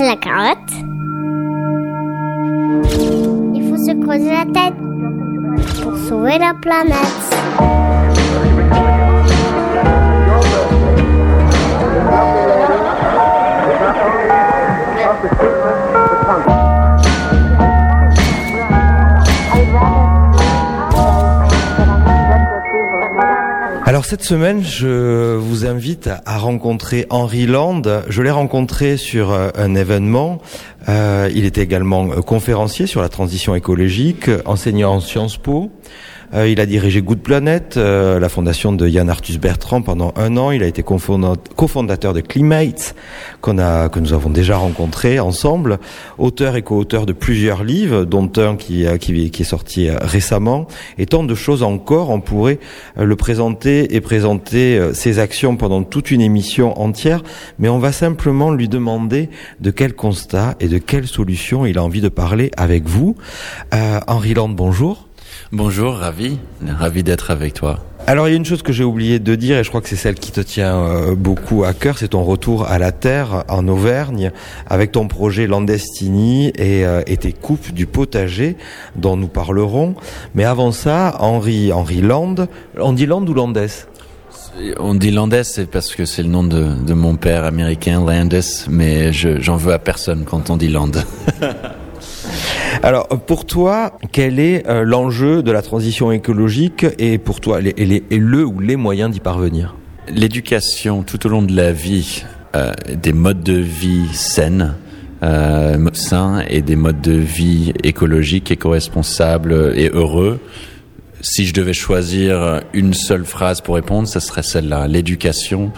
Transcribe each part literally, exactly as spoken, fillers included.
la carotte. Il faut se creuser la tête pour sauver la planète. Alors cette semaine, je vous invite à rencontrer Henry Land. Je l'ai rencontré sur un événement. Euh, il était également conférencier sur la transition écologique, enseignant en Sciences Po. Euh, il a dirigé Good Planet, euh, la fondation de Yann Arthus Bertrand pendant un an. Il a été cofondateur de Climate, qu'on a, que nous avons déjà rencontré ensemble. Auteur et co-auteur de plusieurs livres, dont un qui, qui, qui est sorti récemment. Et tant de choses encore. On pourrait le présenter et présenter ses actions pendant toute une émission entière. Mais on va simplement lui demander de quel constat et de quelle solution il a envie de parler avec vous. Euh, Henry Land, bonjour. Bonjour, ravi, ravi d'être avec toi. Alors il y a une chose que j'ai oublié de dire et je crois que c'est celle qui te tient euh, beaucoup à cœur, c'est ton retour à la terre en Auvergne avec ton projet Landestini et, euh, et tes coupes du potager dont nous parlerons. Mais avant ça, Henry, Henry Land, on dit Land ou Landes ? On dit Landes, c'est parce que c'est le nom de, de mon père américain, Landes, mais je, j'en veux à personne quand on dit Land. Alors, pour toi, quel est euh, l'enjeu de la transition écologique et pour toi, les, les, et le ou les moyens d'y parvenir ? L'éducation tout au long de la vie, euh, des modes de vie sains, euh, sains et des modes de vie écologiques, éco-responsables et heureux. Si je devais choisir une seule phrase pour répondre, ce serait celle-là. L'éducation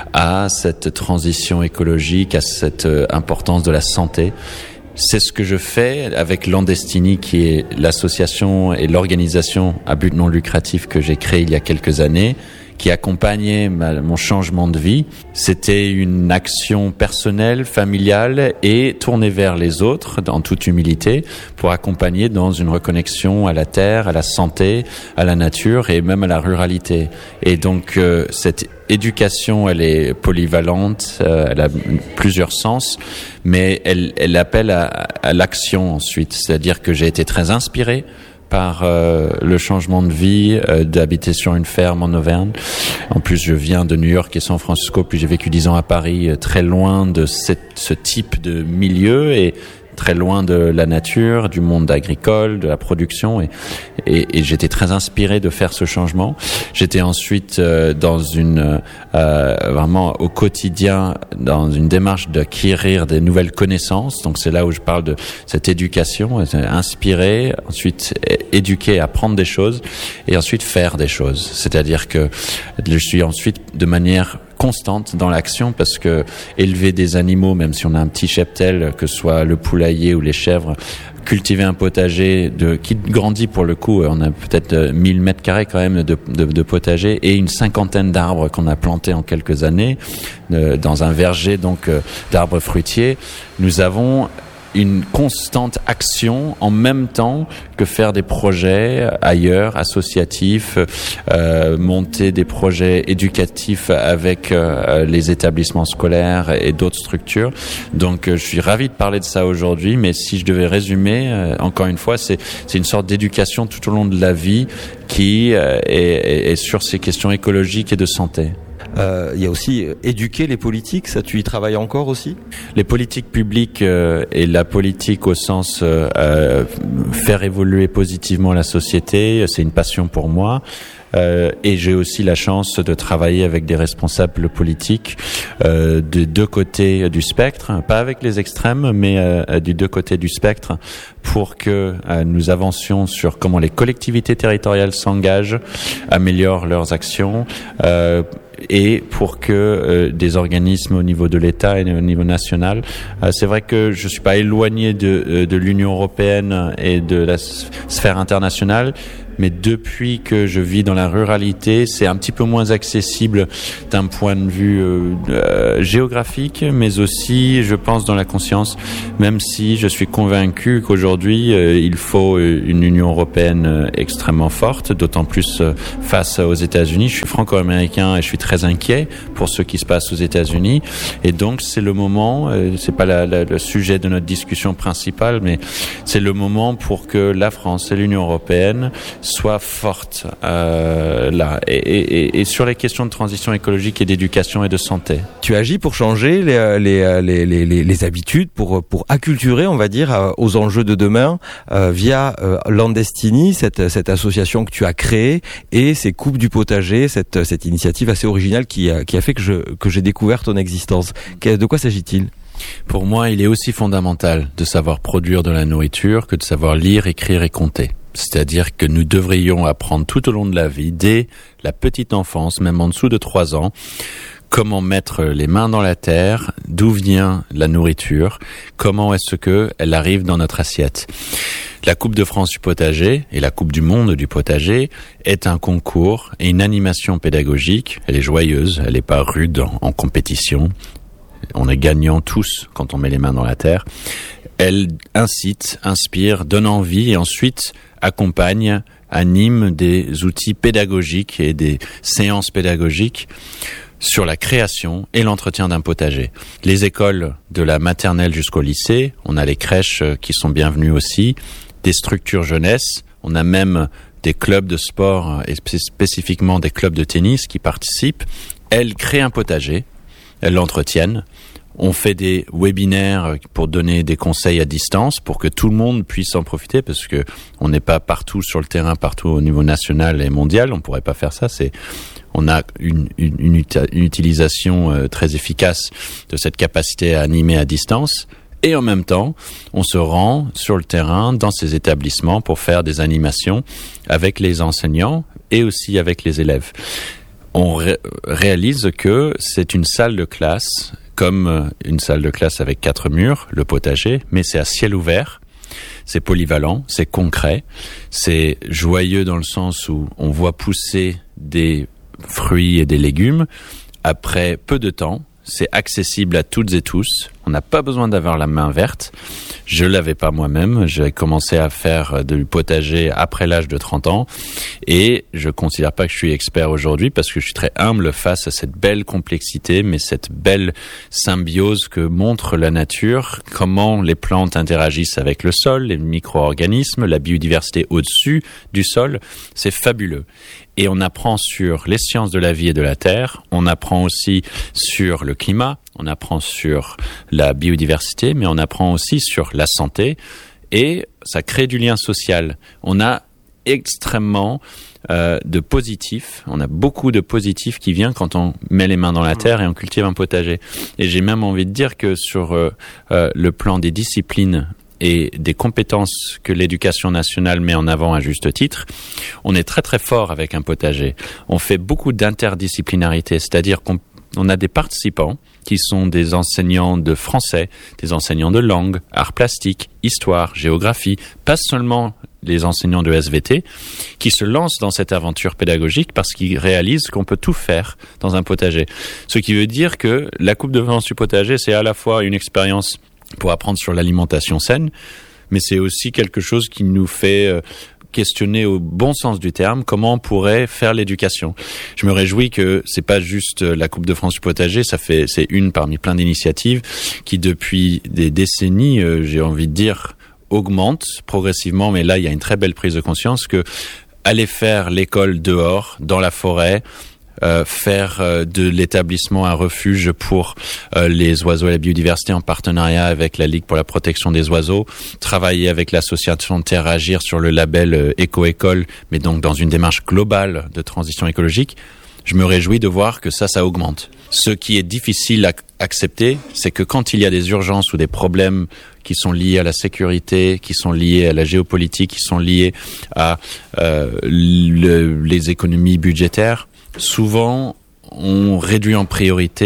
à cette transition écologique, à cette importance de la santé. C'est ce que je fais avec Landestini, qui est l'association et l'organisation à but non lucratif que j'ai créée il y a quelques années, qui accompagnait ma, mon changement de vie. C'était une action personnelle, familiale et tournée vers les autres, en toute humilité, pour accompagner dans une reconnexion à la terre, à la santé, à la nature et même à la ruralité. Et donc, euh, cette éducation, elle est polyvalente, euh, elle a plusieurs sens, mais elle, elle appelle à, à l'action ensuite. C'est-à-dire que j'ai été très inspiré par euh, le changement de vie, euh, d'habiter sur une ferme en Auvergne. En plus, je viens de New York et San Francisco, puis j'ai vécu dix ans à Paris, euh, très loin de cette, ce type de milieu et très loin de la nature, du monde agricole, de la production, et, et, et j'étais très inspiré de faire ce changement. J'étais ensuite euh, dans une euh, vraiment au quotidien dans une démarche d'acquérir des nouvelles connaissances. Donc c'est là où je parle de cette éducation, inspirer, ensuite éduquer, apprendre des choses, et ensuite faire des choses. C'est-à-dire que je suis ensuite de manière constante dans l'action, parce que élever des animaux, même si on a un petit cheptel, que ce soit le poulailler ou les chèvres, cultiver un potager de, qui grandit pour le coup, on a peut-être mille mètres carrés quand même de, de, de potager et une cinquantaine d'arbres qu'on a plantés en quelques années euh, dans un verger donc euh, d'arbres fruitiers. Nous avons une constante action en même temps que faire des projets ailleurs, associatifs, euh, monter des projets éducatifs avec euh, les établissements scolaires et d'autres structures. Donc euh, je suis ravi de parler de ça aujourd'hui, mais si je devais résumer, euh, encore une fois, c'est, c'est une sorte d'éducation tout au long de la vie qui euh, est, est sur ces questions écologiques et de santé. Euh, il y a aussi euh, éduquer les politiques, ça tu y travailles encore aussi ? Les politiques publiques euh, et la politique au sens euh, euh, faire évoluer positivement la société, c'est une passion pour moi. Euh, et j'ai aussi la chance de travailler avec des responsables politiques euh, des deux côtés du spectre, pas avec les extrêmes, mais euh, du deux côtés du spectre, pour que euh, nous avancions sur comment les collectivités territoriales s'engagent, améliorent leurs actions, euh, et pour que euh, des organismes au niveau de l'État et au niveau national, euh, c'est vrai que je suis pas éloigné de, de l'Union européenne et de la sphère internationale, mais depuis que je vis dans la ruralité, c'est un petit peu moins accessible d'un point de vue euh, euh, géographique, mais aussi, je pense, dans la conscience, même si je suis convaincu qu'aujourd'hui, euh, il faut une Union européenne euh, extrêmement forte, d'autant plus euh, face aux États-Unis. Je suis franco-américain et je suis très inquiet pour ce qui se passe aux États-Unis, et donc c'est le moment, euh, c'est pas la, la, le sujet de notre discussion principale, mais c'est le moment pour que la France et l'Union européenne soient fortes euh, là, et, et, et sur les questions de transition écologique et d'éducation et de santé. Tu agis pour changer les, les, les, les, les habitudes, pour, pour acculturer, on va dire, aux enjeux de demain euh, via euh, Landestini, cette, cette association que tu as créée, et ces coupes du potager, cette, cette initiative assez originale qui a, qui a fait que, je, que j'ai découvert ton existence. De quoi s'agit-il ? Pour moi, il est aussi fondamental de savoir produire de la nourriture que de savoir lire, écrire et compter. C'est-à-dire que nous devrions apprendre tout au long de la vie, dès la petite enfance, même en dessous de trois ans, comment mettre les mains dans la terre, d'où vient la nourriture, comment est-ce que elle arrive dans notre assiette. La Coupe de France du potager et la Coupe du monde du potager est un concours et une animation pédagogique. Elle est joyeuse, elle n'est pas rude en, en compétition. On est gagnant tous quand on met les mains dans la terre. Elle incite, inspire, donne envie et ensuite accompagne, anime des outils pédagogiques et des séances pédagogiques sur la création et l'entretien d'un potager. Les écoles de la maternelle jusqu'au lycée, on a les crèches qui sont bienvenues aussi, des structures jeunesse, on a même des clubs de sport et spécifiquement des clubs de tennis qui participent. Elles créent un potager, elles l'entretiennent. On fait des webinaires pour donner des conseils à distance pour que tout le monde puisse en profiter parce que on n'est pas partout sur le terrain, partout au niveau national et mondial. On pourrait pas faire ça. C'est, on a une, une, une, une utilisation euh, très efficace de cette capacité à animer à distance. Et en même temps, on se rend sur le terrain dans ces établissements pour faire des animations avec les enseignants et aussi avec les élèves. On ré- réalise que c'est une salle de classe comme une salle de classe avec quatre murs, le potager, mais c'est à ciel ouvert, c'est polyvalent, c'est concret, c'est joyeux dans le sens où on voit pousser des fruits et des légumes après peu de temps. C'est accessible à toutes et tous. On n'a pas besoin d'avoir la main verte. Je l'avais pas moi-même. J'ai commencé à faire du potager après l'âge de trente ans. Et je considère pas que je suis expert aujourd'hui parce que je suis très humble face à cette belle complexité, mais cette belle symbiose que montre la nature. Comment les plantes interagissent avec le sol, les micro-organismes, la biodiversité au-dessus du sol. C'est fabuleux. Et on apprend sur les sciences de la vie et de la terre. On apprend aussi sur le climat. On apprend sur la biodiversité, mais on apprend aussi sur la santé. Et ça crée du lien social. On a extrêmement euh, de positifs. On a beaucoup de positifs qui viennent quand on met les mains dans la terre et on cultive un potager. Et j'ai même envie de dire que sur euh, euh, le plan des disciplines et des compétences que l'éducation nationale met en avant à juste titre, on est très très fort avec un potager. On fait beaucoup d'interdisciplinarité, c'est-à-dire qu'on on a des participants qui sont des enseignants de français, des enseignants de langue, arts plastiques, histoire, géographie, pas seulement les enseignants de S V T, qui se lancent dans cette aventure pédagogique parce qu'ils réalisent qu'on peut tout faire dans un potager. Ce qui veut dire que la Coupe de France du potager, c'est à la fois une expérience pour apprendre sur l'alimentation saine, mais c'est aussi quelque chose qui nous fait euh, questionner au bon sens du terme comment on pourrait faire l'éducation. Je me réjouis que c'est pas juste la Coupe de France du potager, ça fait c'est une parmi plein d'initiatives qui depuis des décennies, euh, j'ai envie de dire, augmente progressivement, mais là il y a une très belle prise de conscience que aller faire l'école dehors, dans la forêt, Euh, faire euh, de l'établissement un refuge pour euh, les oiseaux et la biodiversité en partenariat avec la Ligue pour la protection des oiseaux, travailler avec l'association Terre Agir sur le label euh, Éco-École, mais donc dans une démarche globale de transition écologique. Je me réjouis de voir que ça, ça augmente. Ce qui est difficile à accepter, c'est que quand il y a des urgences ou des problèmes qui sont liés à la sécurité, qui sont liés à la géopolitique, qui sont liés à euh, le, les économies budgétaires, souvent, on réduit en priorité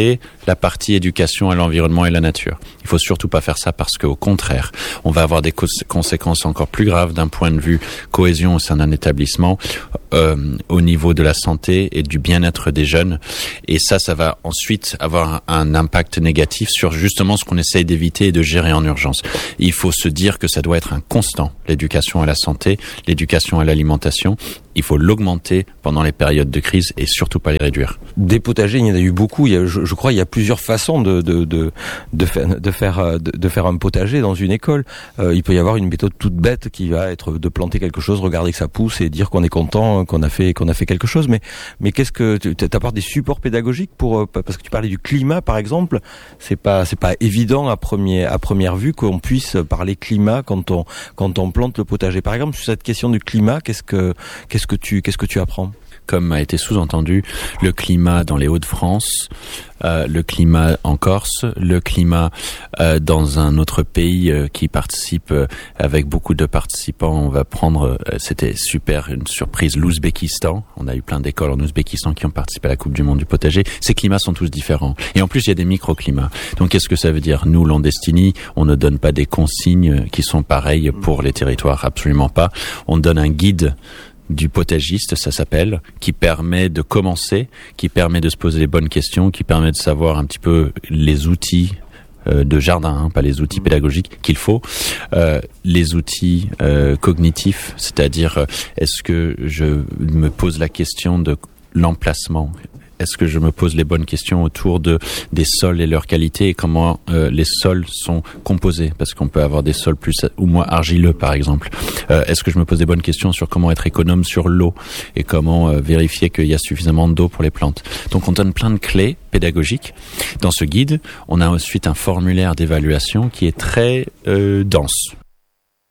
la partie éducation à l'environnement et la nature. Il faut surtout pas faire ça parce qu'au contraire, on va avoir des cons- conséquences encore plus graves d'un point de vue cohésion au sein d'un établissement, euh, au niveau de la santé et du bien-être des jeunes. Et ça, ça va ensuite avoir un, un impact négatif sur justement ce qu'on essaye d'éviter et de gérer en urgence. Il faut se dire que ça doit être un constant, l'éducation à la santé, l'éducation à l'alimentation. Il faut l'augmenter pendant les périodes de crise et surtout pas les réduire. Des potagers, il y en a eu beaucoup. Il y a, je, je crois, il y a plusieurs façons de de de de faire de faire de, de faire un potager dans une école. Euh, il peut y avoir une méthode toute bête qui va être de planter quelque chose, regarder que ça pousse et dire qu'on est content, qu'on a fait qu'on a fait quelque chose. Mais mais qu'est-ce que tu apportes des supports pédagogiques pour parce que tu parlais du climat par exemple. C'est pas c'est pas évident à premier à première vue qu'on puisse parler climat quand on quand on plante le potager. Par exemple, sur cette question du climat, qu'est-ce que qu'est-ce que tu qu'est-ce que tu apprends? Comme a été sous-entendu, le climat dans les Hauts-de-France, euh, le climat en Corse, le climat euh, dans un autre pays euh, qui participe euh, avec beaucoup de participants. On va prendre, euh, c'était super, une surprise, l'Ouzbékistan. On a eu plein d'écoles en Ouzbékistan qui ont participé à la Coupe du Monde du potager. Ces climats sont tous différents. Et en plus, il y a des microclimats. Donc, qu'est-ce que ça veut dire? Nous, Landestini, on ne donne pas des consignes qui sont pareilles pour les territoires, absolument pas. On donne un guide du potagiste, ça s'appelle, qui permet de commencer, qui permet de se poser les bonnes questions, qui permet de savoir un petit peu les outils euh, de jardin, hein, pas les outils pédagogiques qu'il faut, euh, les outils euh, cognitifs, c'est-à-dire euh, est-ce que je me pose la question de l'emplacement? Est-ce que je me pose les bonnes questions autour de des sols et leur qualité et comment euh, les sols sont composés? Parce qu'on peut avoir des sols plus ou moins argileux, par exemple. Euh, est-ce que je me pose des bonnes questions sur comment être économe sur l'eau et comment euh, vérifier qu'il y a suffisamment d'eau pour les plantes? Donc, on donne plein de clés pédagogiques. Dans ce guide, on a ensuite un formulaire d'évaluation qui est très euh, dense.